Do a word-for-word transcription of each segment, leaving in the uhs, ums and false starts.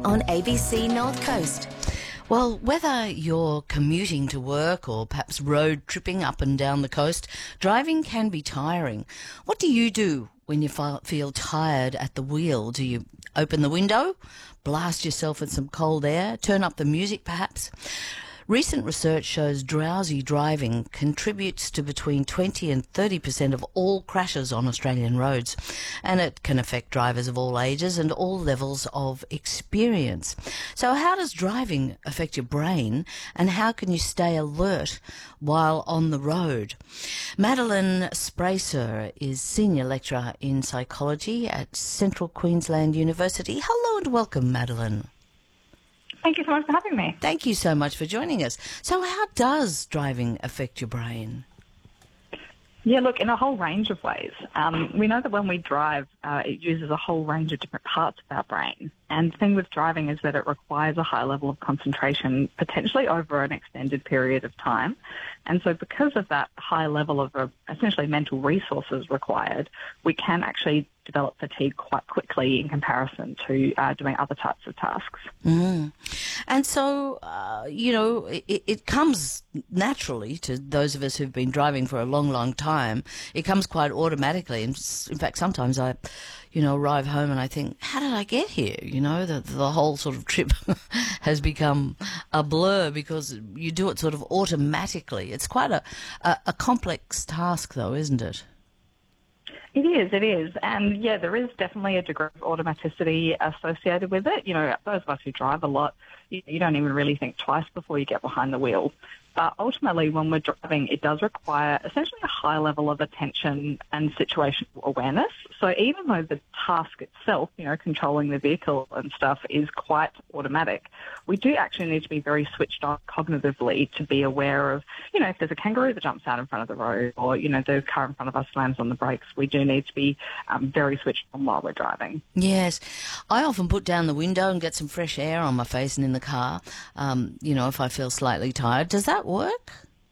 on A B C North Coast. Well, whether you're commuting to work or perhaps road tripping up and down the coast, driving can be tiring. What do you do when you feel tired at the wheel? Do you open the window, blast yourself with some cold air, turn up the music perhaps? Recent research shows drowsy driving contributes to between twenty and thirty percent of all crashes on Australian roads, and it can affect drivers of all ages and all levels of experience. So how does driving affect your brain, and how can you stay alert while on the road? Madeline Spracer is Senior Lecturer in Psychology at Central Queensland University. Hello and welcome, Madeline. Thank you so much for having me. Thank you so much for joining us. So how does driving affect your brain? Yeah, look, in a whole range of ways. Um, we know that when we drive, uh, it uses a whole range of different parts of our brain. And the thing with driving is that it requires a high level of concentration, potentially over an extended period of time. And so because of that high level of uh, essentially mental resources required, we can actually develop fatigue quite quickly in comparison to uh, doing other types of tasks. Mm. And so, uh, you know, it, it comes naturally to those of us who've been driving for a long, long time. It comes quite automatically. And in fact, sometimes I, you know, arrive home and I think, how did I get here? You know, the, the whole sort of trip has become a blur because you do it sort of automatically. It's quite a, a, a complex task, though, isn't it? It is, it is. And, yeah, there is definitely a degree of automaticity associated with it. You know, those of us who drive a lot, you, you don't even really think twice before you get behind the wheel. But ultimately, when we're driving, it does require essentially a high level of attention and situational awareness. So even though the task itself, you know, controlling the vehicle and stuff is quite automatic, we do actually need to be very switched on cognitively to be aware of, you know, if there's a kangaroo that jumps out in front of the road or, you know, the car in front of us slams on the brakes, we do need to be um, very switched on while we're driving. Yes. I often put down the window and get some fresh air on my face and in the car, um, you know, if I feel slightly tired. Does that work?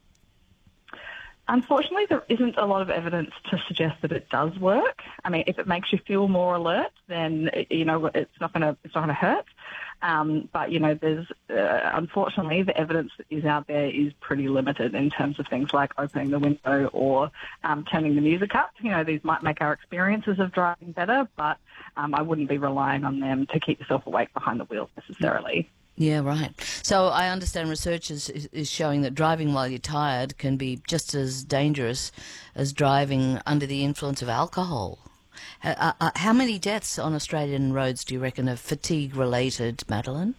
Unfortunately, there isn't a lot of evidence to suggest that it does work. I mean, if it makes you feel more alert, then, you know, it's not going to it's not going to hurt. Um, but, you know, there's uh, unfortunately the evidence that is out there is pretty limited in terms of things like opening the window or um, turning the music up. You know, these might make our experiences of driving better, but um, I wouldn't be relying on them to keep yourself awake behind the wheel necessarily. Yeah, right. So I understand research is, is showing that driving while you're tired can be just as dangerous as driving under the influence of alcohol. Uh, uh, how many deaths on Australian roads do you reckon are fatigue-related, Madeline?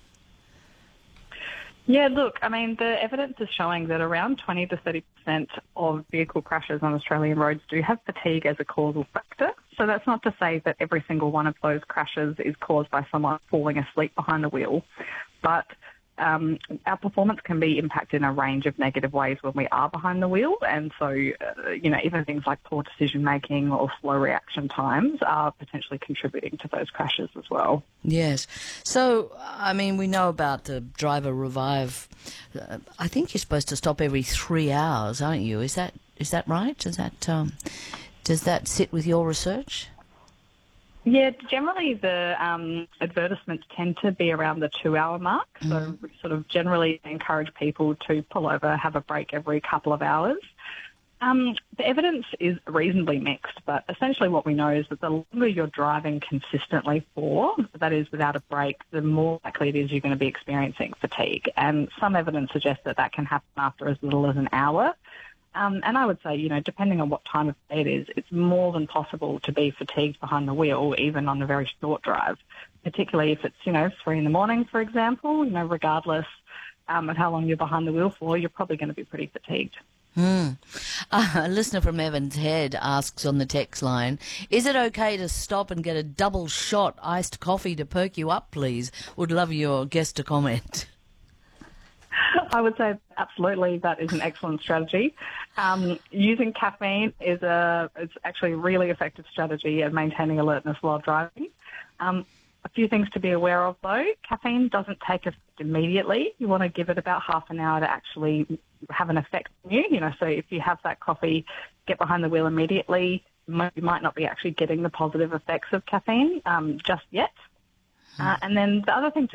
Yeah, look, I mean, the evidence is showing that around twenty to thirty percent of vehicle crashes on Australian roads do have fatigue as a causal factor. So that's not to say that every single one of those crashes is caused by someone falling asleep behind the wheel, but um, our performance can be impacted in a range of negative ways when we are behind the wheel. And so, uh, you know, even things like poor decision-making or slow reaction times are potentially contributing to those crashes as well. Yes. So, I mean, we know about the driver revive. Uh, I think you're supposed to stop every three hours, aren't you? Is that is that right? Does that um, does that sit with your research? Yeah, generally the um, advertisements tend to be around the two-hour mark. Mm. So we sort of generally encourage people to pull over, have a break every couple of hours. Um, the evidence is reasonably mixed, but essentially what we know is that the longer you're driving consistently for, that is without a break, the more likely it is you're going to be experiencing fatigue. And some evidence suggests that that can happen after as little as an hour. Um, and I would say, you know, depending on what time of day it is, it's more than possible to be fatigued behind the wheel, even on a very short drive, particularly if it's, you know, three in the morning, for example. You know, regardless um, of how long you're behind the wheel for, you're probably going to be pretty fatigued. Hmm. Uh, a listener from Evans Head asks on the text line, is it okay to stop and get a double shot iced coffee to perk you up, please? Would love your guest to comment. I would say absolutely that is an excellent strategy. Um, using caffeine is a it's actually a really effective strategy at maintaining alertness while driving. Um, a few things to be aware of though. Caffeine doesn't take effect immediately. You want to give it about half an hour to actually have an effect on you. You know, so if you have that coffee, get behind the wheel immediately. You might not be actually getting the positive effects of caffeine um, just yet. Uh, and then the other thing to